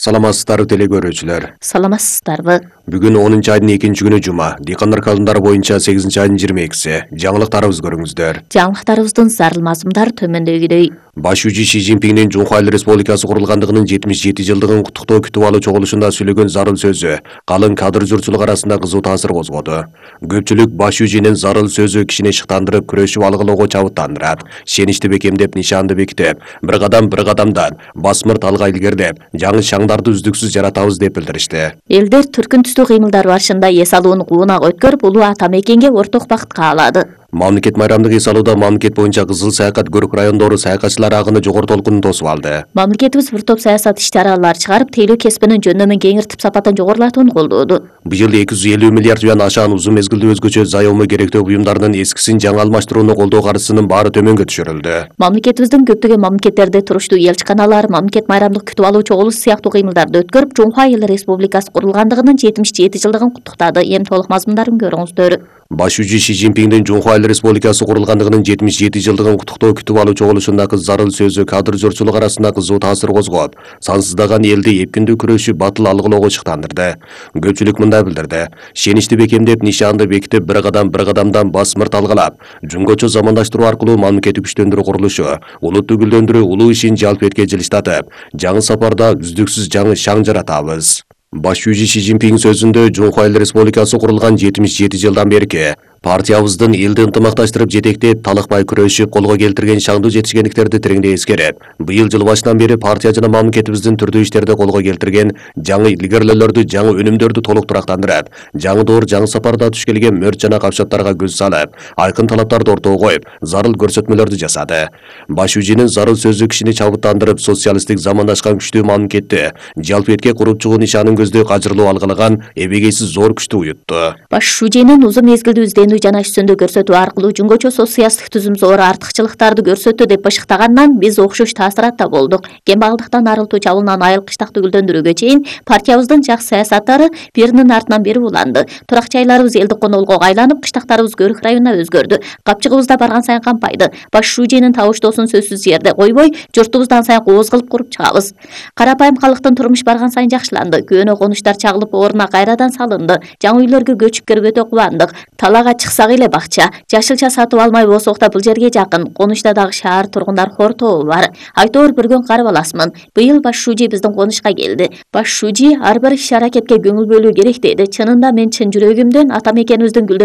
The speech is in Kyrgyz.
Саламатсыздар теле көрүүчүлөр. Саламатсыздарбы? Бүгүн 10 айдын 2-күнү жума. Дыйкандар калымдары боюнча 8 айдын 22-си. Жаңылыктарыбыз көрүңүздөр. Жаңылыктарыбыздын зарыл мазмундары төмөндөгүдөй. Баш жүзү Ши Цзиньпиндин Жунхуа Эл Республикасы курулгандыгынын 77 жылдыгын куттуктоо күтүп алуу чогулушунда сүйлөгөн зарыл сөзү калың кадыр журтчулук арасында кызуу таасир козгоду. Көпчүлүк Баш жүзүнүн зарыл сөзү кишини шыктандырып, күрөшүп алгылоого чабыттандырат. Шеничти бекемдеп, нишанды бекитип, бир кадамдан басмырт алга илгерилеп, жаңы шаңдарды үздүксүз жаратабыз деп билдиришти. Элдер түркүн түстүү кыймылдар барышында эс алууну куунак өткөрүп, улуу ата мекенге орток бакыт каалады. Мамлекет майрамдык эс алууда мамлекет боюнча Кызыл саякат көрүк райондору саякатчылар агыны жогору толкунун тосуп алды. Мамлекетибиз бир топ саясат иш-чаралар чыгарып, тейлөө кесибинин жөндөмүн кеңиртип, сапатын жогорулатууну колдоду. Быйыл 250 миллиард юан ашаан узун мезгилдүү өзгөчө заёму керектөө буюмдарынын эскисин жаңы алмаштырууну колдоо каржысынын баары төмөнгө түшүрүлдү. Мамлекетибиздин көптөгөн мамлекеттерде туруштуу элчиканалар, мамлекет майрамдык күтүп алуу чогулушу сыяктуу кыймылдарды өткөрүп, Жунхуа Эл Республикасы курулгандыгынын 77 жылдыгын куттуктады. Эми толук мазмундарын көрүңүздөр. Баш жүзү Ши Цзиньпиндин Жунхуа Эл Республикасы курулгандыгынын 77 жылдыгын куттуктоо күтүп алуу чогулушундагы зарыл сөзү кадыр журтчулук арасында кызуу таасир козгоп, сансыздаган элди эпкиндүү күрөшүп батыл алгылоого шыктандырды. Көпчүлүк мындай билдирди: шеничти бекемдеп, нишанды бекитип, бир кадамдан басмырт алгылап, жөнгөчө замандаштыруу аркылуу мамлекетти күчтөндүрүү курулушу, улутту гүлдөндүрүү улуу ишин жалпы этке жылыштатып, жаңы сапарда үздүксүз жаңы шаң жаратабыз. Баш жүзү Ши Цзиньпин сөзүндө Жунхуа Эл Республикасы курулган 77 жылдан берки партиябыздын элди ынтымакташтырып жетектеп, талыкпай күрөшүп колго келтирген шаңдуу жетишкендиктерди тереңдей эскерип, быйыл жыл башынан бери партия жана мамлекетибиздин түрдүү иштерде колго келтирген жаңы илгерилөөлөрдү, жаңы өнүмдөрдү толук турактандырып, жаңы доор, жаңы сапарда туш келген мөрт жана капчаттарга көз салып, айкын талаптарды ортого коюп, зарыл көрсөтмөлөрдү жасады. Баш жүзүнүн зарыл сөзү кишини чабыттандырып, социалисттик замандашкан күчтүү мамлекетти жалпы этке куруп чыгуу нишанын көздөй кажырлуу алгылаган эбегейсиз зор күчтү уютту. Баш жүзүнүн узун мезгилдүү изденүү жана ишсөндү көрсөтүү аркылуу жөнгөчө социалисттик түзүм зор артыкчылыктарды көрсөттү деп бышыктагандан биз окшош таасиратта болдук. Кембагалдыктан арылтуу чабуулунан айыл кыштакты гүлдөндүрүүгө чейин партиябыздын жакшы саясаттары биринин артынан бири уланды. Турак жайларыбыз элдик конолгого айланып, кыштактарыбыз көрүк районуна өзгөрдү. Капчыгыбыз да барган сайын кампайды. Баш жүзүнүн табыштоосун сөзсүз жерде койбой, журтубуздан сайын кооз кылып куруп чыгабыз. Карапайым калктын турмуш барган сайын жакшыланды. Көөнө конуштар чагылып, ордуна кайрадан салынды. Жаңы үйлөргө көчүп кирип өтө кубандык. Талаага чыксак эле бакча, жашылча сатып алмай болсок да бул жерге жакын. Конушта дагы шаар тургундар хортобу бар. Айтор бүргөн карып аласмын. Быйыл Баш жүзү биздин конушка келди. Баш жүзү ар бир иш-аракетке көңүл бөлүү керек дейди. Чынында мен чын жүрөгүмдөн ата мекенибиздин